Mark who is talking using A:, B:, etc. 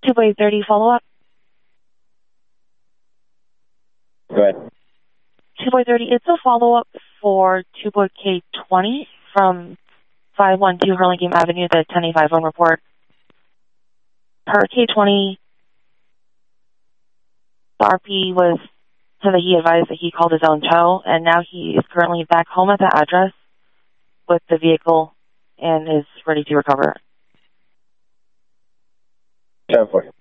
A: 2 30 follow-up.
B: Go ahead.
A: 2 30, it's a follow-up for 2 K20 from 512 Hurlingham Avenue, the 10A51 report. Per K20, the RP said that he advised that he called his own tow, and now he is currently back home at the address with the vehicle and is ready to recover.
B: 10-4.